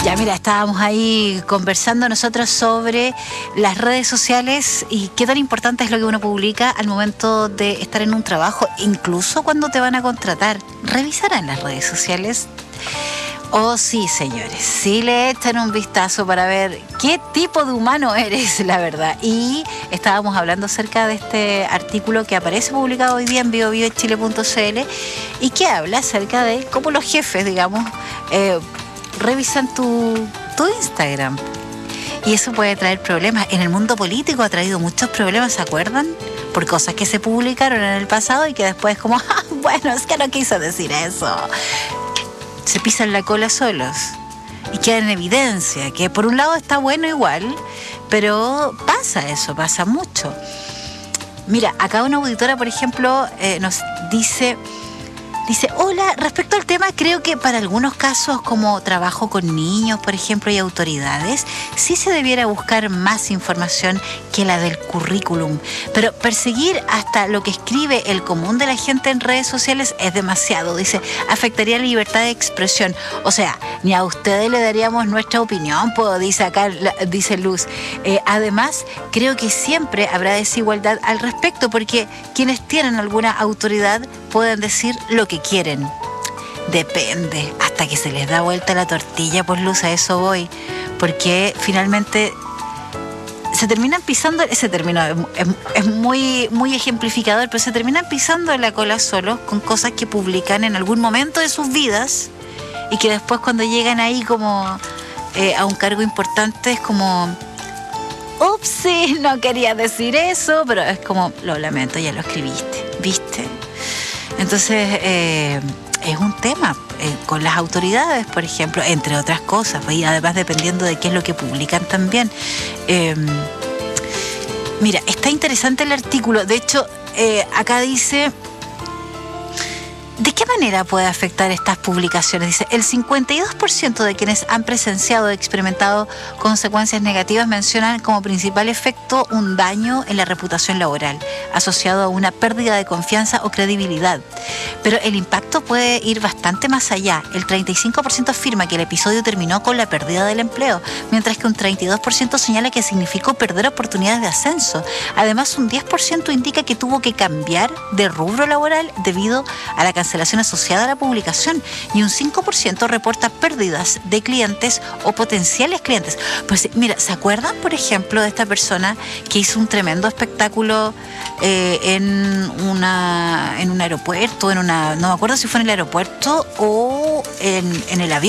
Ya, mira, estábamos ahí conversando nosotros sobre las redes sociales y qué tan importante es lo que uno publica al momento de estar en un trabajo, incluso cuando te van a contratar. ¿Revisarán las redes sociales? Oh, sí, señores, sí le echan un vistazo para ver qué tipo de humano eres, la verdad. Y estábamos hablando acerca de este artículo que aparece publicado hoy día en biobiochile.cl y que habla acerca de cómo los jefes, digamos, revisan tu Instagram. Y eso puede traer problemas. En el mundo político ha traído muchos problemas, ¿se acuerdan? Por cosas que se publicaron en el pasado y que después como, bueno, es que no quiso decir eso. Se pisan la cola solos y queda en evidencia que por un lado está bueno igual, pero pasa eso, pasa mucho. Mira, acá una auditora, por ejemplo, nos dice, hola, respecto al tema, creo que para algunos casos como trabajo con niños, por ejemplo, y autoridades, sí se debiera buscar más información que la del currículum. Pero perseguir hasta lo que escribe el común de la gente en redes sociales es demasiado, dice, afectaría la libertad de expresión. O sea, ni a ustedes le daríamos nuestra opinión, dice acá, dice Luz. Además, creo que siempre habrá desigualdad al respecto, porque quienes tienen alguna autoridad pueden decir lo que quieren. Depende, hasta que se les da vuelta la tortilla, pues Luz, a eso voy. Porque finalmente se terminan pisando, ese término es muy, muy ejemplificador, pero se terminan pisando la cola solos con cosas que publican en algún momento de sus vidas y que después cuando llegan ahí como a un cargo importante es como, ups, no quería decir eso, pero es como, lo lamento, ya lo escribiste, ¿viste? Entonces, es un tema con las autoridades, por ejemplo, entre otras cosas, y además dependiendo de qué es lo que publican también. Mira, está interesante el artículo. De hecho, acá dice, ¿de qué manera puede afectar estas publicaciones? Dice, el 52% de quienes han presenciado o experimentado consecuencias negativas mencionan como principal efecto un daño en la reputación laboral, asociado a una pérdida de confianza o credibilidad. Pero el impacto puede ir bastante más allá. El 35% afirma que el episodio terminó con la pérdida del empleo, mientras que un 32% señala que significó perder oportunidades de ascenso. Además, un 10% indica que tuvo que cambiar de rubro laboral debido a la cancelación asociada a la publicación, y un 5% reporta pérdidas de clientes o potenciales clientes. Pues mira, ¿se acuerdan, por ejemplo, de esta persona que hizo un tremendo espectáculo en un aeropuerto, no me acuerdo si fue en el aeropuerto o en el avión?